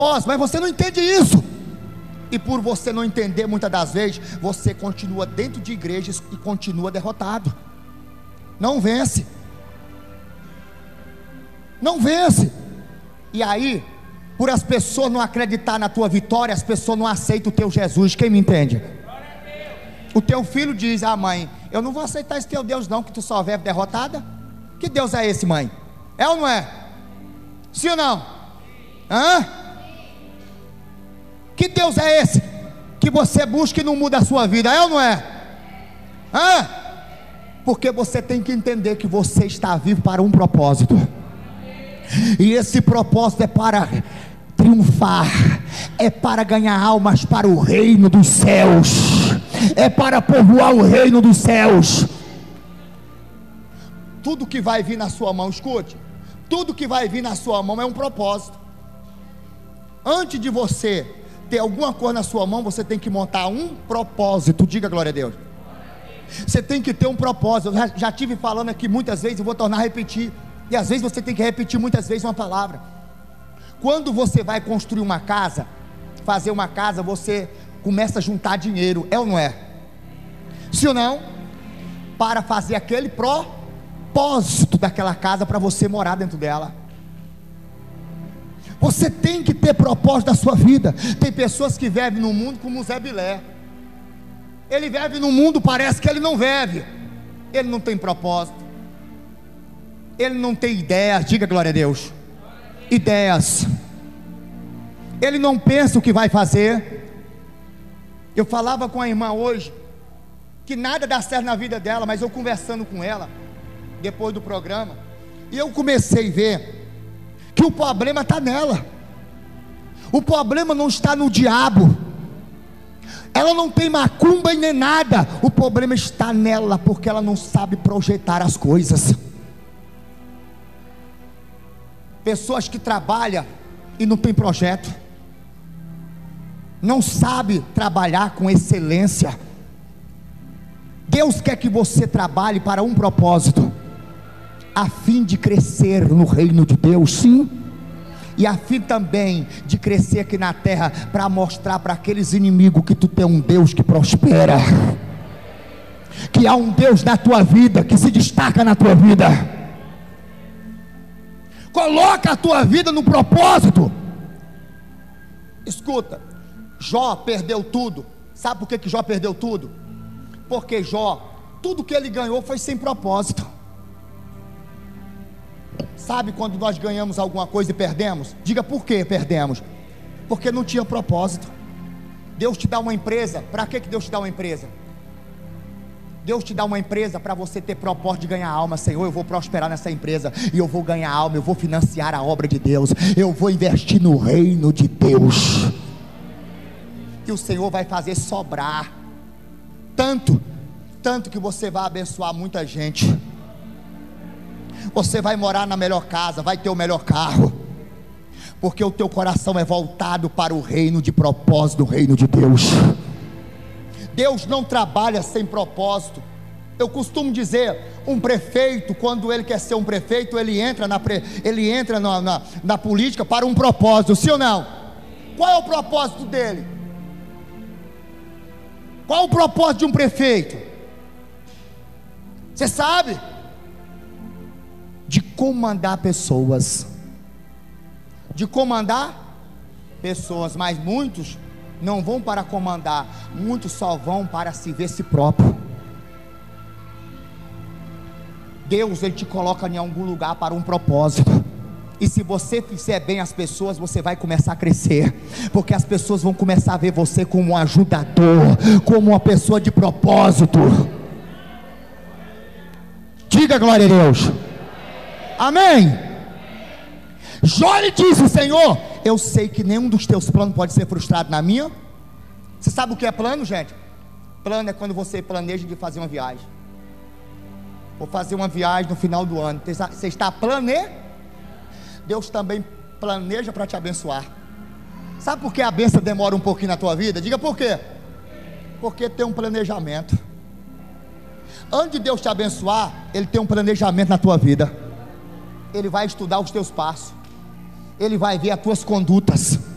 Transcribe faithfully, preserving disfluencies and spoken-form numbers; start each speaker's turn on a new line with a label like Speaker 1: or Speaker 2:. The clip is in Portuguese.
Speaker 1: mas você não entende isso. E por você não entender, muitas das vezes, você continua dentro de igrejas e continua derrotado. Não vence. Não vence. E aí, por as pessoas não acreditar na tua vitória, as pessoas não aceitam o teu Jesus. Quem me entende? O teu filho diz: ah, mãe, eu não vou aceitar esse teu Deus não, que tu só vive derrotada. Que Deus é esse, mãe? É ou não é? Sim ou não? Hã? Que Deus é esse que você busca e não muda a sua vida? É ou não é? Hã? Porque você tem que entender que você está vivo para um propósito, e esse propósito é para triunfar, é para ganhar almas para o reino dos céus, é para povoar o reino dos céus. Tudo que vai vir na sua mão, escute, tudo que vai vir na sua mão é um propósito. Antes de você ter alguma coisa na sua mão, você tem que montar um propósito. Diga glória a Deus. Você tem que ter um propósito. Eu já, já tive falando aqui muitas vezes, eu vou tornar a repetir. E às vezes você tem que repetir muitas vezes uma palavra. Quando você vai construir uma casa, fazer uma casa, você começa a juntar dinheiro, é ou não é? Sim ou não? Para fazer aquele propósito daquela casa, para você morar dentro dela. Você tem que ter propósito da sua vida. Tem pessoas que vivem no mundo como o Zé Bilé. Ele vive no mundo, parece que ele não vive. Ele não tem propósito. Ele não tem ideias. Diga glória a Deus. Ideias. Ele não pensa o que vai fazer. Eu falava com a irmã hoje que nada dá certo na vida dela, mas eu conversando com ela depois do programa, e eu comecei a ver que o problema está nela. O problema não está no diabo. Ela não tem macumba e nem nada. O problema está nela, porque ela não sabe projetar as coisas. Pessoas que trabalham e não tem projeto, não sabe trabalhar com excelência. Deus quer que você trabalhe para um propósito, a fim de crescer no reino de Deus, sim, e a fim também de crescer aqui na terra, para mostrar para aqueles inimigos que tu tem um Deus que prospera, que há um Deus na tua vida, que se destaca na tua vida. Coloca a tua vida no propósito. Escuta, Jó perdeu tudo. Sabe por que que Jó perdeu tudo? Porque Jó, tudo que ele ganhou foi sem propósito. Sabe quando nós ganhamos alguma coisa e perdemos? Diga por que perdemos. Porque não tinha propósito. Deus te dá uma empresa. Para que que Deus te dá uma empresa? Deus te dá uma empresa para você ter propósito de ganhar alma. Senhor, eu vou prosperar nessa empresa, e eu vou ganhar alma, eu vou financiar a obra de Deus, eu vou investir no reino de Deus, e o Senhor vai fazer sobrar tanto, tanto que você vai abençoar muita gente. Você vai morar na melhor casa, vai ter o melhor carro, porque o teu coração é voltado para o reino de propósito, do reino de Deus. Deus não trabalha sem propósito. Eu costumo dizer, um prefeito, quando ele quer ser um prefeito, ele entra na, pre, ele entra na, na, na política para um propósito, sim ou não? Qual é o propósito dele? Qual é o propósito de um prefeito? Você sabe? De comandar pessoas. De comandar pessoas, mas muitos não vão para comandar, muitos só vão para se ver si próprio. Deus, Ele te coloca em algum lugar para um propósito, e se você fizer bem as pessoas, você vai começar a crescer, porque as pessoas vão começar a ver você como um ajudador, como uma pessoa de propósito. Diga glória a Deus. Amém. Jó lhe disse: Senhor, eu sei que nenhum dos teus planos pode ser frustrado na minha. Você sabe o que é plano, gente? Plano é quando você planeja de fazer uma viagem. Vou fazer uma viagem no final do ano. Você está planejando. Deus também planeja para te abençoar. Sabe por que a bênção demora um pouquinho na tua vida? Diga por quê. Porque tem um planejamento. Antes de Deus te abençoar, Ele tem um planejamento na tua vida. Ele vai estudar os teus passos, Ele vai ver as tuas condutas,